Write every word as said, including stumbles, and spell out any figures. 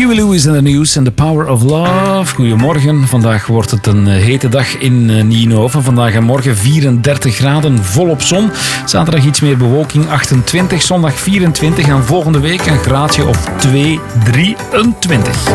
Huey Lewis in het nieuws en The Power of Love. Goedemorgen. Vandaag wordt het een hete dag in Nienhoven. Vandaag en morgen vierendertig graden, volop zon. Zaterdag iets meer bewolking, achtentwintig. Zondag vierentwintig en volgende week een graadje of twee, drieëntwintig.